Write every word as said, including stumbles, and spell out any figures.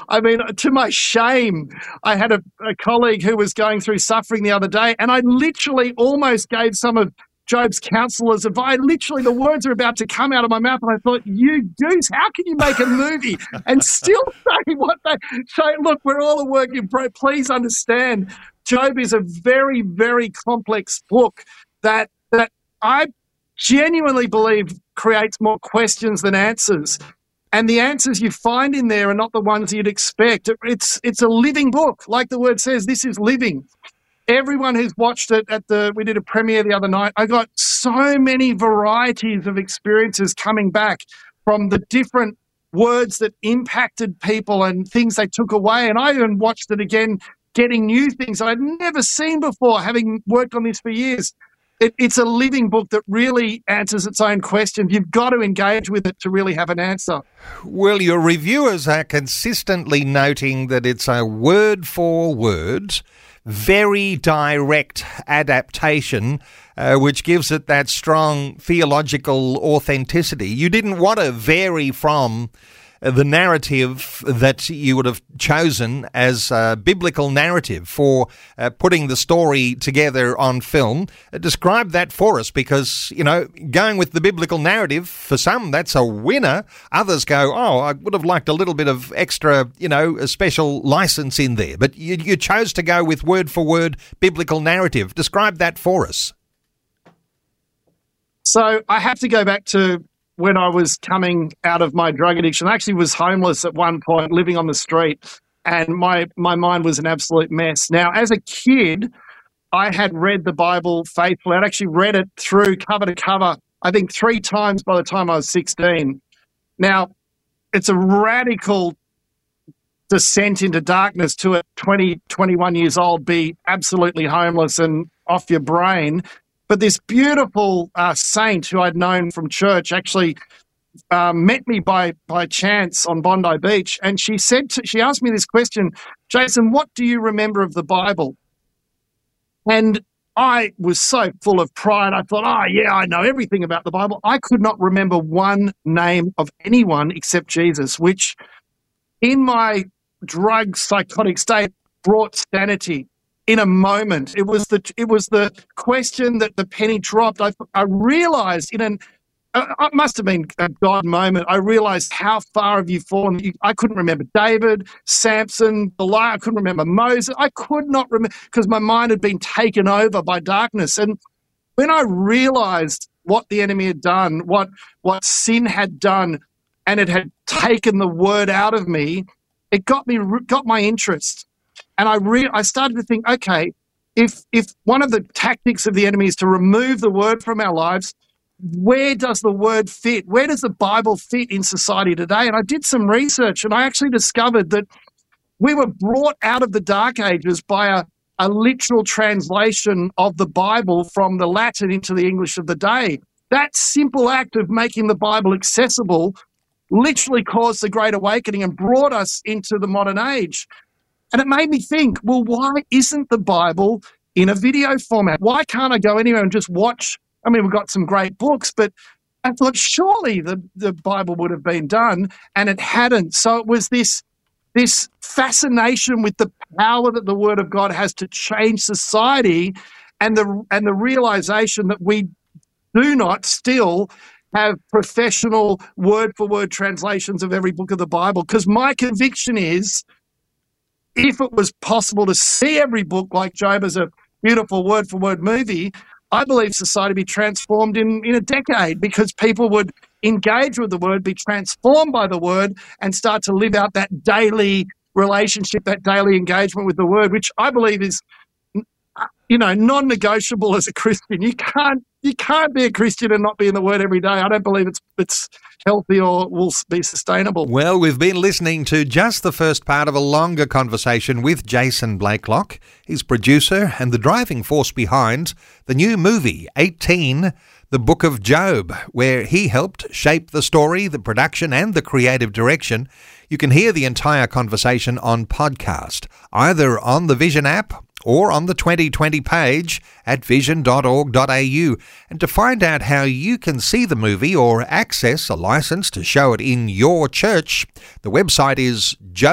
I mean, to my shame, I had a, a colleague who was going through suffering the other day, and I literally almost gave some of Job's counselors advice. Literally, the words are about to come out of my mouth, and I thought, you goose, how can you make a movie and still say what they say? Look, we're all a work in progress. Please understand, Job is a very, very complex book that that I genuinely believe creates more questions than answers. And the answers you find in there are not the ones you'd expect. It's it's a living book. Like the word says, this is living. Everyone who's watched it at the, we did a premiere the other night, I got so many varieties of experiences coming back from the different words that impacted people and things they took away. And I even watched it again, getting new things I'd never seen before, having worked on this for years. It, it's a living book that really answers its own questions. You've got to engage with it to really have an answer. Well, your reviewers are consistently noting that it's a word for word, very direct adaptation, uh, which gives it that strong theological authenticity. You didn't want to vary from the narrative that you would have chosen as a biblical narrative for uh, putting the story together on film. Uh, describe that for us, because, you know, going with the biblical narrative, for some, that's a winner. Others go, oh, I would have liked a little bit of extra, you know, a special license in there. But you, you chose to go with word-for-word biblical narrative. Describe that for us. So I have to go back to when I was coming out of my drug addiction. I actually was homeless at one point, living on the street, and my, my mind was an absolute mess. Now, as a kid, I had read the Bible faithfully. I'd actually read it through cover to cover, I think three times by the time I was sixteen. Now, it's a radical descent into darkness to at twenty, twenty-one years old, be absolutely homeless and off your brain. But this beautiful uh, saint who I'd known from church actually um, met me by by chance on Bondi Beach, and she said to, she asked me this question, Jason, what do you remember of the Bible? And I was so full of pride. I thought, oh yeah, I know everything about the Bible. I could not remember one name of anyone except Jesus, which in my drug psychotic state brought sanity. In a moment, it was the it was the question that the penny dropped. I I realised in an uh, it must have been a God moment. I realised how far have you fallen. You, I couldn't remember David, Samson, Goliath. I couldn't remember Moses. I could not remember because my mind had been taken over by darkness. And when I realised what the enemy had done, what what sin had done, and it had taken the word out of me, it got me got my interest. And I re- I started to think, okay, if if one of the tactics of the enemy is to remove the word from our lives, where does the word fit? Where does the Bible fit in society today? And I did some research, and I actually discovered that we were brought out of the Dark Ages by a, a literal translation of the Bible from the Latin into the English of the day. That simple act of making the Bible accessible literally caused the Great Awakening and brought us into the modern age. And it made me think, well, why isn't the Bible in a video format? Why can't I go anywhere and just watch? I mean, we've got some great books, but I thought surely the, the Bible would have been done, and it hadn't. So it was this, this fascination with the power that the Word of God has to change society, and the and the realization that we do not still have professional word-for-word translations of every book of the Bible. Because my conviction is, if it was possible to see every book like Job as a beautiful word-for-word movie, I believe society would be transformed in, in a decade, because people would engage with the word, be transformed by the word, and start to live out that daily relationship, that daily engagement with the word, which I believe is, you know, non-negotiable as a Christian. You can't you can't be a Christian and not be in the Word every day. I don't believe it's it's healthy or will be sustainable. Well, we've been listening to just the first part of a longer conversation with Jason Blakelock. He's producer and the driving force behind the new movie, eighteen, The Book of Job, where he helped shape the story, the production and the creative direction. You can hear the entire conversation on podcast, either on the Vision app or on the twenty twenty page at vision dot org dot a u. And to find out how you can see the movie or access a license to show it in your church, the website is job